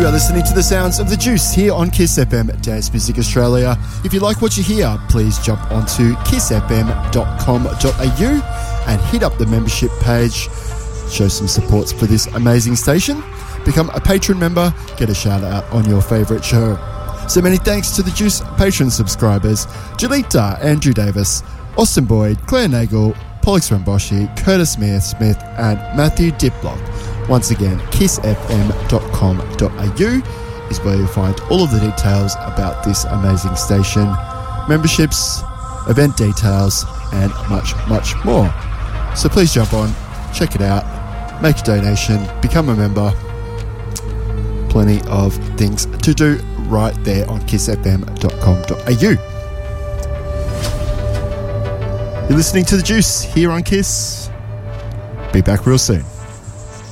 You are listening to the sounds of The Juice here on Kiss FM Dance Music Australia. If you like what you hear, please jump onto kissfm.com.au and hit up the membership page. Show some supports for this amazing station. Become a patron member, get a shout out on your favourite show. So many thanks to The Juice patron subscribers: Julita, Andrew Davis, Austin Boyd, Claire Nagel, Pollux Ramboshi, Curtis Smith and Matthew Diplock. Once again, kissfm.com.au is where you'll find all of the details about this amazing station, memberships, event details, and much, much more. So please jump on, check it out, make a donation, become a member. Plenty of things to do right there on kissfm.com.au. You're listening to The Juice here on Kiss. Be back real soon.